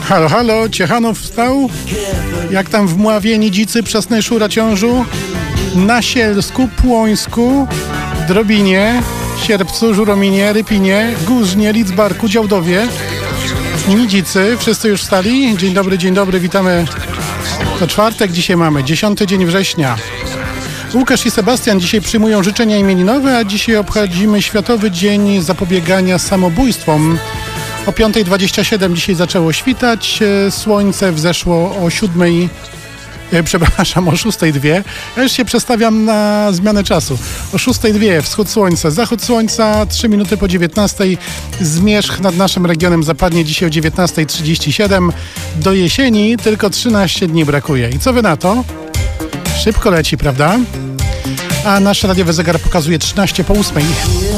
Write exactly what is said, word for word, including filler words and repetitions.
Halo, halo, Ciechanów wstał? Jak tam w Mławie, Nidzicy, Przasnej, Szura, Ciążu, na Sielsku, Płońsku, Drobinie, Sierpcu, Żurominie, Rypinie, Górznie, Lidzbarku, Działdowie, Nidzicy. Wszyscy już wstali? Dzień dobry, dzień dobry, witamy. To czwartek dzisiaj mamy, dziesiąty dzień września. Łukasz i Sebastian dzisiaj przyjmują życzenia imieninowe, a dzisiaj obchodzimy Światowy Dzień Zapobiegania Samobójstwom. O piąta dwadzieścia siedem dzisiaj zaczęło świtać, słońce wzeszło o siódmej, e, przepraszam, o szóstej dwie. Ja już się przestawiam na zmianę czasu. O szóstej dwie wschód słońca, zachód słońca, trzy minuty po dziewiętnastej. Zmierzch nad naszym regionem zapadnie dzisiaj o dziewiętnasta trzydzieści siedem. Do jesieni tylko trzynaście dni brakuje. I co wy na to? Szybko leci, prawda? A nasz radiowy zegar pokazuje trzynaście po ósmej.